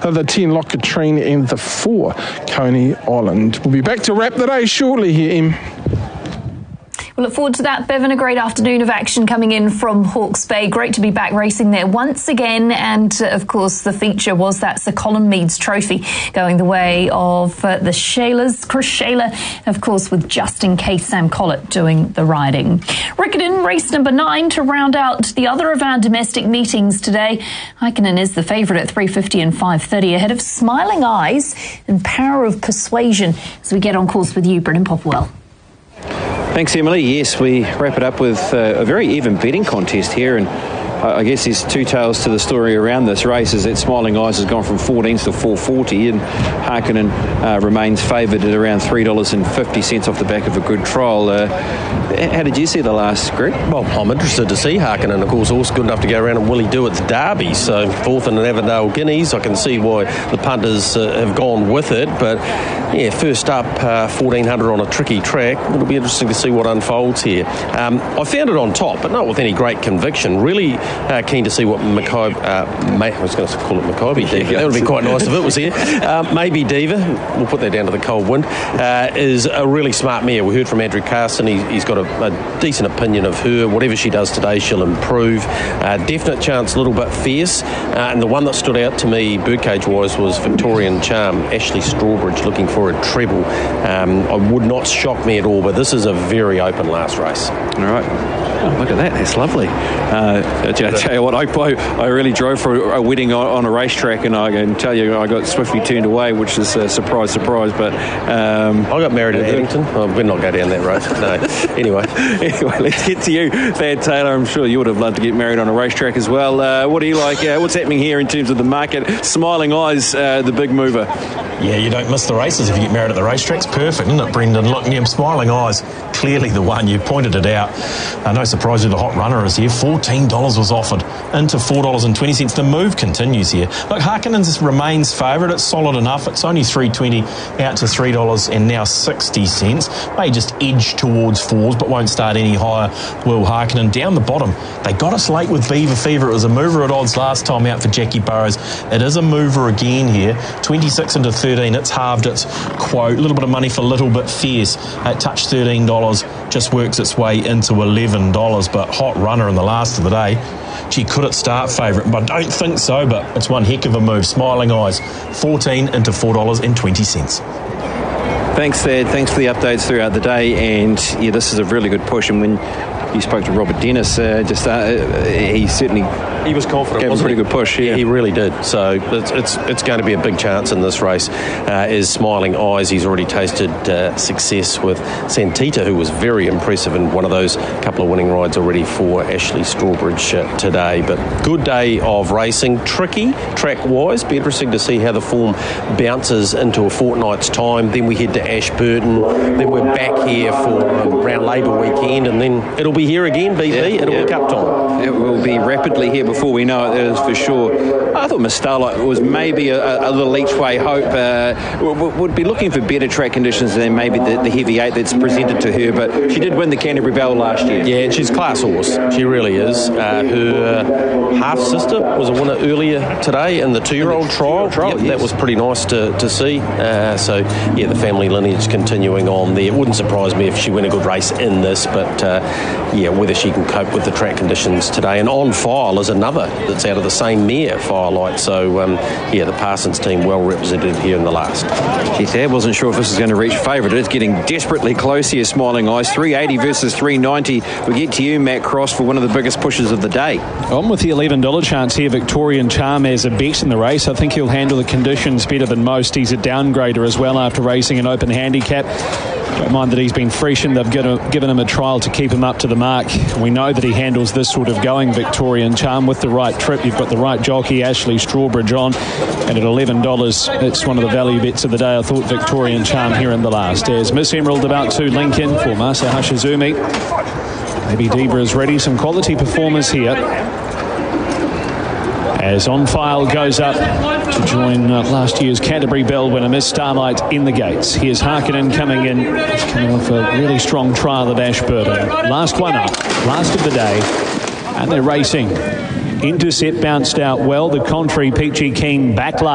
the 10 Locatrine and the 4 Coney Island. We'll be back to wrap the day shortly here, Em. We'll look forward to that, Bevan. A great afternoon of action coming in from Hawke's Bay. Great to be back racing there once again. And, of course, the feature was that Sir Colin Meads Trophy going the way of the Shaylers. Chris Shayler, of course, with just in case Sam Collett doing the riding. Riccarton, race number 9 to round out the other of our domestic meetings today. Heikkinen is the favourite at 3:50 and 5:30 ahead of Smiling Eyes and Power of Persuasion as we get on course with you, Brendan Popwell. Thanks, Emily. Yes, we wrap it up with a very even betting contest here, and I guess there's two tales to the story around this race, is that Smiling Eyes has gone from 14s to 4.40, and Heikkinen remains favoured at around $3.50 off the back of a good trial. How did you see the last, Greg? Well, I'm interested to see Heikkinen, of course, also good enough to go around and Willie Dewitt's Derby, so 4th in an Avondale Guineas. I can see why the punters have gone with it, but yeah, first up, 1400 on a tricky track. It'll be interesting to see what unfolds here. I found it on top, but not with any great conviction. Really keen to see what Makybe, I was going to call it Makybe Diva. That would be quite nice if it was here. Maybe Diva, we'll put that down to the cold wind, is a really smart mare. We heard from Andrew Carson. He's got a decent opinion of her. Whatever she does today, she'll improve. Definite chance, a little bit fierce. And the one that stood out to me, birdcage-wise, was Victorian Charm. Ashley Strawbridge looking for a treble. I would not shock me at all, but this is a very open last race. All right. Oh, look at that. That's lovely. I tell you what, I really drove for a wedding on a racetrack, and I can tell you I got swiftly turned away, which is a surprise. But I got married at Addington. We'll not go down that road. No. Anyway, let's get to you, Thad Taylor. I'm sure you would have loved to get married on a racetrack as well. What do you like? What's happening here in terms of the market? Smiling Eyes, the big mover. Yeah, you don't miss the races if you get married at the racetracks. Perfect, isn't it, Brendan? Look, Smiling Eyes, clearly the one. You pointed it out. No surprise who the hot runner is here. $14 was offered into $4.20. The move continues here. Look, Heikkinen remains favourite. It's solid enough. It's only $3.20 out to $3 and now 60 cents. May just edge towards 4s, but won't start any higher. Will Heikkinen down the bottom. They got us late with Beaver Fever. It was a mover at odds last time out for Jackie Burrows. It is a mover again here. 26 into 13. It's halved its quote. A little bit of money for Little Bit Fierce. It touched $13. Just works its way into $11. But hot runner in the last of the day. Gee, could it start favourite? But I don't think so, but it's one heck of a move. Smiling Eyes, 14 into $4.20. Thanks, Thad. Thanks for the updates throughout the day. And yeah, this is a really good push. And when you spoke to Robert Dennis, he certainly was confident. Gave a pretty good push. Yeah, he really did. So it's going to be a big chance in this race. Is Smiling Eyes. He's already tasted success with Santita, who was very impressive in one of those couple of winning rides already for Ashley Strawbridge today. But good day of racing. Tricky track-wise. Be interesting to see how the form bounces into a fortnight's time. Then we head to Ashburton. Then we're back here for around Labour weekend, and then it'll be here again, BB. It'll be cup time. It will be rapidly here before we know it, that is for sure. I thought Miss Starlight was maybe a little each way hope. Would be looking for better track conditions than maybe the heavy 8 that's presented to her, but she did win the Canterbury Bell last year. Yeah, and she's a class horse. She really is. Her half-sister was a winner earlier today in the 2-year-old trial. Yep, yes. That was pretty nice to see. So, yeah, the family lineage continuing on there. It wouldn't surprise me if she win a good race in this, but, yeah, whether she can cope with the track conditions today. And On File is another that's out of the same mare, Firelight. So, yeah, the Parsons team well represented here in the last. Geez, I wasn't sure if this is going to reach favourite. It's getting desperately close here, Smiling Eyes. 380 versus 390. We get to you, Matt Cross, for one of the biggest pushes of the day. On with the $11 chance here, Victorian Charm as a bet in the race. I think he'll handle the conditions better than most. He's a downgrader as well after racing an open handicap. Don't mind that he's been fresh and they've given him a trial to keep him up to the mark. We know that he handles this sort of going, Victorian Charm, with the right trip. You've got the right jockey, Ashley Strawbridge, on, and at $11, it's one of the value bets of the day. I thought Victorian Charm here in the last. As Miss Emerald about to link in for Masa Hashizumi. Maybe Debra is ready. Some quality performers here. As On File goes up to join last year's Canterbury Bell winner Miss Starlight in the gates. Here's Heikkinen coming in. He's coming off a really strong trial at Ashburton. Last one up, last of the day, and they're racing. Intercept bounced out well. The contrary, Peachy Keen back last.